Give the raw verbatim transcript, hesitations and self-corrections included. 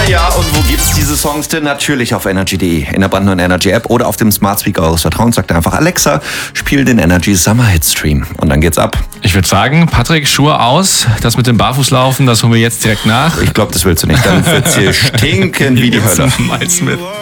Ja, und wo gibt's diese Songs denn? Natürlich auf energy punkt de, in der brandneuen Energy-App oder auf dem Smart Speaker eures Vertrauens. Sagt einfach, Alexa, spiel den Energy Summer Hit Stream. Und dann geht's ab. Ich würde sagen, Patrick, Schuhe aus. Das mit dem Barfußlaufen, das holen wir jetzt direkt nach. Ich glaube, das willst du nicht. Dann wird's hier stinken wie die Hölle. Mike Smith.